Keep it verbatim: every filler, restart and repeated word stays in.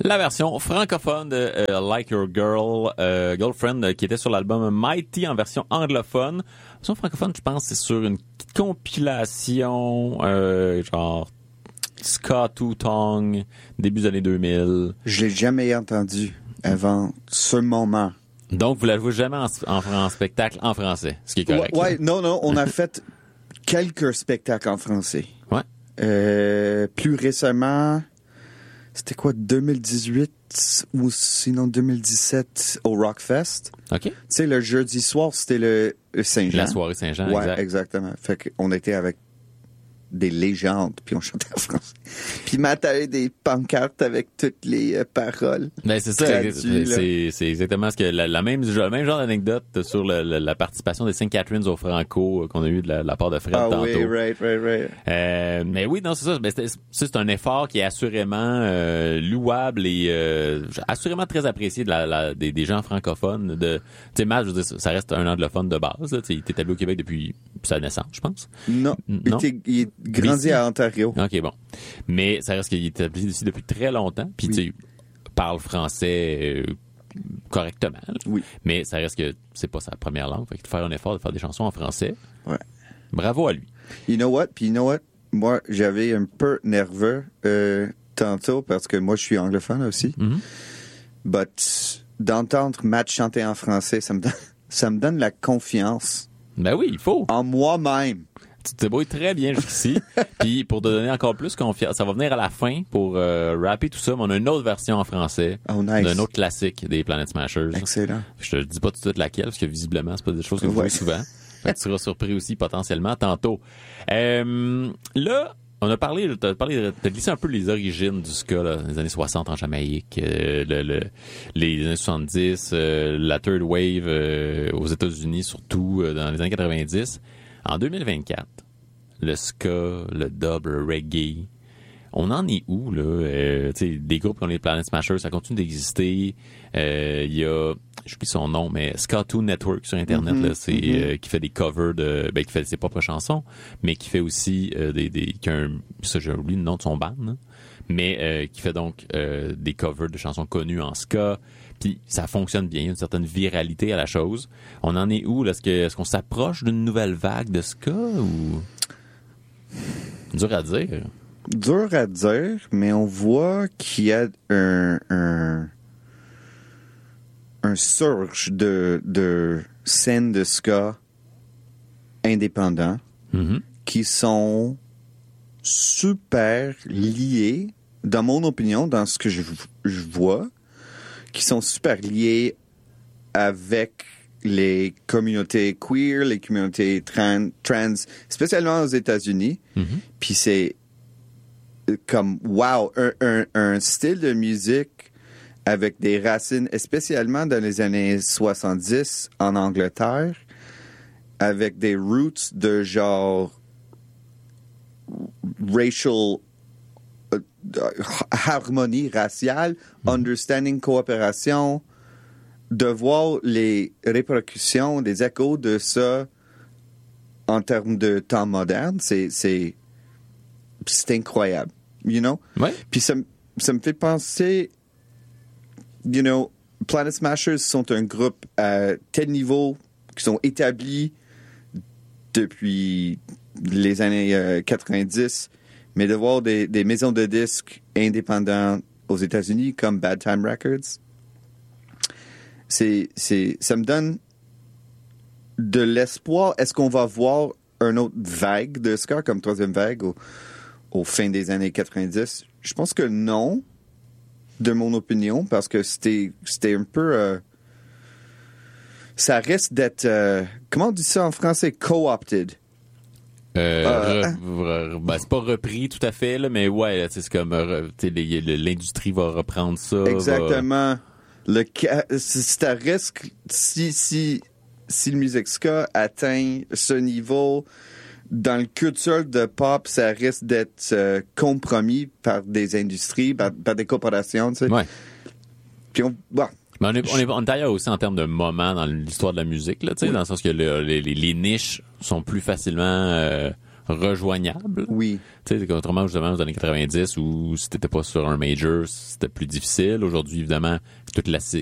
La version francophone de euh, Like Your Girl, euh, Girlfriend, euh, qui était sur l'album Mighty en version anglophone. La version francophone, je pense, c'est sur une compilation, euh, genre ska Two Tongue, début des années deux mille. Je l'ai jamais entendu avant ce moment. Donc, vous la jouez jamais en, en, en spectacle en français, ce qui est correct. Ouais, ouais non, non, on a fait quelques spectacles en français. Ouais. Euh, plus récemment, c'était quoi, deux mille dix-huit ou sinon deux mille dix-sept au Rockfest. OK. Tu sais, le jeudi soir, c'était le, le Saint-Jean. La soirée Saint-Jean, ouais, exact. exactement. Fait qu'on était avec des légendes, puis on chantait en français. Puis Matt avait des pancartes avec toutes les euh, paroles. Ben c'est ça, c'est, c'est, c'est exactement ce que la, la même le même genre d'anecdote sur le, le, la participation des Saint Catharines au Franco qu'on a eu de la, la part de Fred ah, tantôt. Oui, right, right, right. Euh, mais oui, non, c'est ça. Ben, c'est, c'est un effort qui est assurément euh, louable et euh, assurément très apprécié de la, la, des, des gens francophones. De, tu sais, Matt, je veux dire, ça reste un anglophone de base. Là, il est établi au Québec depuis sa naissance, je pense. Non, non? Il, était, il est grandi à Ontario. OK, bon. Mais ça reste qu'il est établi ici depuis très longtemps. Puis, oui. Tu sais, parle français euh, correctement. Là. Oui. Mais ça reste que c'est pas sa première langue. Fait qu'il faut faire un effort de faire des chansons en français. Ouais. Bravo à lui. You know what? Puis, you know what? Moi, j'avais un peu nerveux euh, tantôt parce que moi, je suis anglophone aussi. Mm-hmm. But d'entendre Matt chanter en français, ça me donne, ça me donne la confiance. Ben oui, il faut. En moi-même. Tu te débrouilles très bien jusqu'ici. Puis pour te donner encore plus confiance, ça va venir à la fin pour euh, rapper tout ça, mais on a une autre version en français oh, nice. d'un autre classique des Planet Smashers. Excellent. Je te dis pas tout de suite laquelle, parce que visiblement, c'est pas des choses que vous ouais. jouez souvent. Fait que tu seras surpris aussi potentiellement tantôt. Euh, là, on a parlé, t'as parlé, t'as glissé un peu les origines du ska, là, les années soixante en Jamaïque, euh, le, le, les années soixante-dix, euh, la third wave euh, aux États-Unis, surtout euh, dans les années quatre-vingt-dix. En deux mille vingt-quatre, le ska, le dub, le reggae, on en est où, là? Euh, tu sais, des groupes comme les Planet Smashers, ça continue d'exister. Il euh, y a, j'oublie son nom, mais Ska two Network sur Internet, mm-hmm, là, c'est, mm-hmm. euh, qui fait des covers de, ben, qui fait ses propres chansons, mais qui fait aussi, euh, des, des, qui a un, ça, j'ai oublié le nom de son band, là, mais, euh, qui fait donc, euh, des covers de chansons connues en ska. Puis ça fonctionne bien, il y a une certaine viralité à la chose. On en est où? Là? Est-ce, que, est-ce qu'on s'approche d'une nouvelle vague de ska ou... Dur à dire. Dur à dire, mais on voit qu'il y a un, un, un surge de, de scènes de ska indépendants mm-hmm. qui sont super liés, dans mon opinion, dans ce que je, je vois, qui sont super liés avec les communautés queer, les communautés trans, trans spécialement aux États-Unis. Mm-hmm. Puis c'est comme, wow, un, un, un style de musique avec des racines, spécialement dans les années soixante-dix en Angleterre, avec des roots de genre racial uh, harmonie raciale, mm-hmm. understanding, coopération, de voir les répercussions, des échos de ça en termes de temps moderne, c'est, c'est, c'est incroyable, you know? Ouais. Puis ça, ça me fait penser, you know, Planet Smashers sont un groupe à tel niveau, qui sont établis depuis les années euh, quatre-vingt-dix, mais de voir des, des maisons de disques indépendantes aux États-Unis comme Bad Time Records, c'est, c'est, ça me donne de l'espoir. Est-ce qu'on va voir une autre vague de ska comme troisième vague au, au fin des années quatre-vingt-dix? Je pense que non, de mon opinion, parce que c'était, c'était un peu... Euh, ça risque d'être... Euh, comment on dit ça en français? Co-opted. Euh, euh, re, re, ben, c'est pas repris tout à fait, là, mais ouais, là, c'est comme euh, les, l'industrie va reprendre ça. Exactement. Va... Le, c'est à risque, si, si, si le musique ska atteint ce niveau, dans le culture de pop, ça risque d'être euh, compromis par des industries, par, par des corporations, tu sais. Ouais. Puis on... Bon. Mais on est, on est, on est d'ailleurs aussi en termes de moments dans l'histoire de la musique, là, tu sais, oui. Dans le sens que le, les, les, les niches sont plus facilement euh, rejoignable. Oui. Tu sais, contrairement justement aux années quatre-vingt-dix où si t'étais pas sur un major, c'était plus difficile. Aujourd'hui, évidemment, toute la,